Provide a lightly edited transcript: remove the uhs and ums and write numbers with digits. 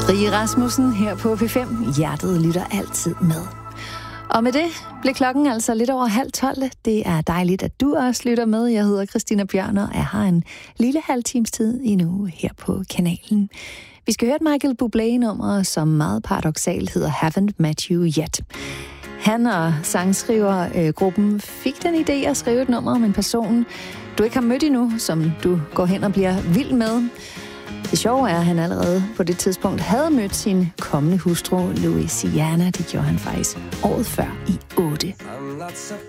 Rie Rasmussen her på P5. Hjertet lytter altid med. Og med det blev klokken altså lidt over 11:30. Det er dejligt, at du også lytter med. Jeg hedder Christina Bjørn, og jeg har en lille halv times tid endnu her på kanalen. Vi skal høre et Michael Bublé-nummer, som meget paradoksalt hedder Haven't Met You Yet. Han og sangskrivergruppen fik den idé at skrive et nummer om en person, du ikke har mødt endnu, som du går hen og bliver vild med. Det sjove er, at han allerede på det tidspunkt havde mødt sin kommende hustru, Louisiana. Det gjorde han faktisk året før i 8.